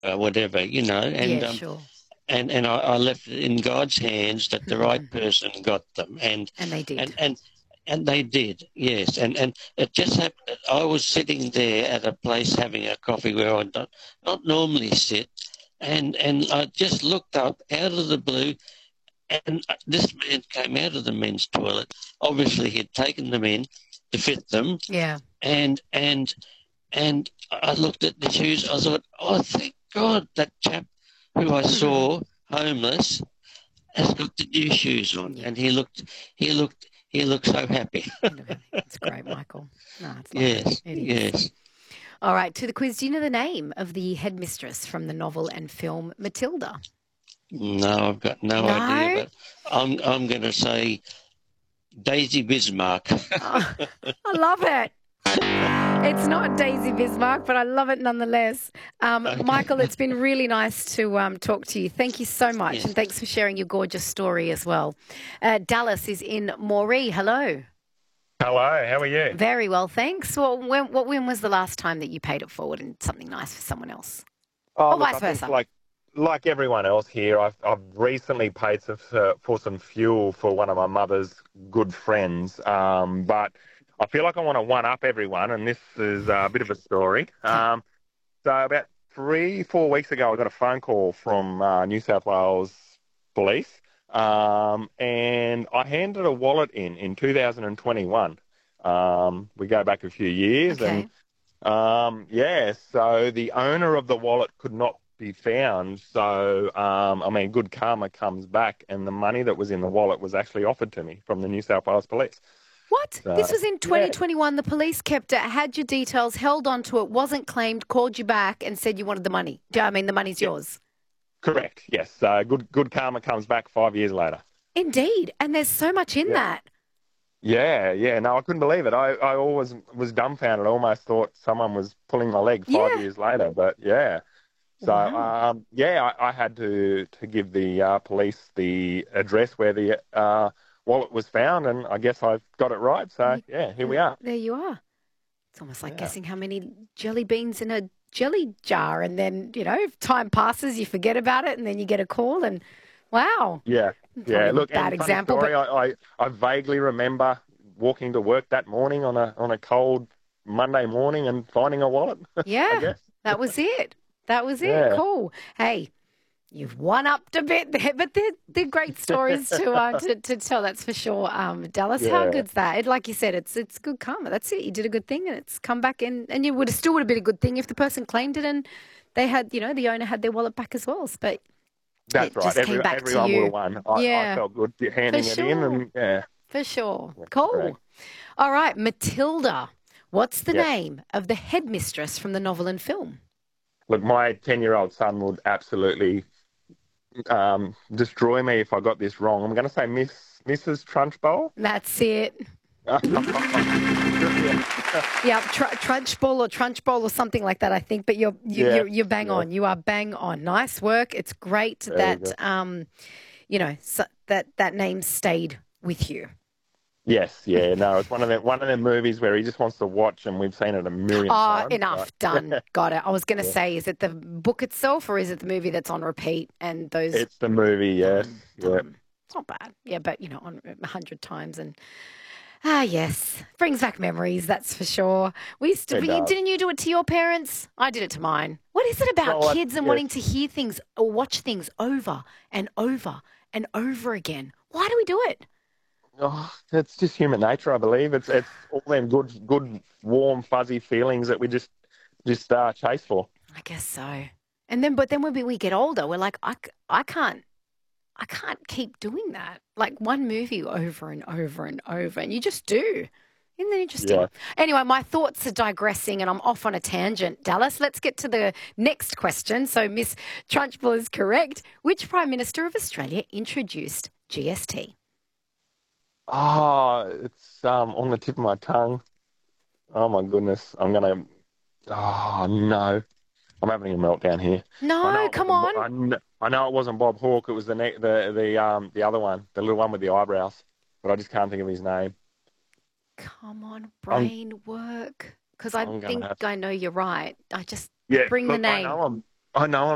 whatever, Yeah, sure. and I left it in God's hands that the right person got them, And they and did. and and they did, yes, and it just happened. I was sitting there at a place having a coffee where I not normally sit, and I just looked up out of the blue, and this man came out of the men's toilet. Obviously, he'd taken them in to fit them, Yeah. and and I looked at the shoes. I thought, oh, thank God that chap who I saw homeless has got the new shoes on, Yeah. and he looked, he looked so happy. It's great, Michael. No, it's lovely. Yes, It is. yes. All right, to the quiz. Do you know the name of the headmistress from the novel and film Matilda? No, I've got no idea, No? but I'm going to say Daisy Bismarck. Oh, I love it. It's not Daisy Bismarck, but I love it nonetheless. Okay. Michael, it's been really nice to talk to you. Thank you so much, and Yes. thanks for sharing your gorgeous story as well. Dallas is in Moree. Hello. Hello, how are you? Very well, thanks. Well, when was the last time that you paid it forward and something nice for someone else? Oh, Or look, vice I think versa? like everyone else here, I've recently paid for some fuel for one of my mother's good friends. But I feel like I want to one up everyone, and this is a bit of a story. Okay. So about 3, 4 weeks ago, I got a phone call from New South Wales Police, and I handed a wallet in 2021. We go back a few years, and Okay. yeah, so the owner of the wallet could not be found. So, I mean, good karma comes back, and the money that was in the wallet was actually offered to me from the New South Wales Police. What? So, This was in yeah, 2021. The police kept it, had your details, held on to it, wasn't claimed, called you back and said you wanted the money. I mean, the money's yeah, yours. correct. Yes, good karma comes back 5 years later. Indeed. And there's so much in Yeah. that. Yeah, yeah. No, I couldn't believe it. I always was dumbfounded. I almost thought someone was pulling my leg five Yeah. years later. But yeah, so Wow. yeah, I had to give the police the address where the wallet was found, and I guess I got it right. So You, yeah, here we are. there you are. It's almost like Yeah, guessing how many jelly beans in a jelly jar. And then, if time passes, you forget about it and then you get a call and wow. yeah, Probably yeah. a Look, bad and funny example, story. but I vaguely remember walking to work that morning on a cold Monday morning and finding a wallet. I yeah, guess. that was it. That was it. Yeah. Cool. Hey, you've one upped a bit there, but they're great stories to tell. That's for sure. Dallas, how Yeah. good's that? Like you said, it's good karma. That's it. You did a good thing, and it's come back and you would have been a good thing if the person claimed it and they had, the owner had their wallet back as well. But That's it right. just came back to Everyone would have you. won. I Yeah, felt good for handing it in, sure, and yeah, for sure. yeah, correct. Cool. All right, Matilda. What's the Yes. name of the headmistress from the novel and film? Look, my 10-year-old son would absolutely destroy me if I got this wrong. I'm going to say Mrs. Trunchbull. That's it. Yeah, Trunchbull or something like that, I think. But Yeah, you're bang yeah. on. You are bang on. Nice work. It's great There we that go. that name stayed with you. Yes, yeah. No, it's one of them movies where he just wants to watch, and we've seen it a million Ah, times. So. enough. Done. Got it. I was going to Yeah. say, is it the book itself or is it the movie that's on repeat? And those It's the movie. Yes. done, Yeah. done. It's not bad. Yeah, but on 100 times and yes, brings back memories. That's for sure. We used to. It does. Didn't you do it to your parents? I did it to mine. What is it about Well, kids and yes. wanting to hear things or watch things over and over and over again? Why do we do it? Oh, it's just human nature, I believe. It's all them good, warm, fuzzy feelings that we just chase for. I guess so. And then, but then when we get older, we're like, I can't keep doing that. Like one movie over and over and over, and you just do. Isn't that Yeah. interesting? Anyway, my thoughts are digressing and I'm off on a tangent. Dallas, let's get to the next question. So Miss Trunchbull is correct. Which Prime Minister of Australia introduced GST? Oh, it's on the tip of my tongue. Oh my goodness. Oh no. I'm having a meltdown here. I know No, it come wasn't. on. I know it wasn't Bob Hawke. It was the other one, the little one with the eyebrows. But I just can't think of his name. Come on, I'm brain work. Because I I'm gonna think have. I know you're right. I just Yeah. bring the Look, name. I know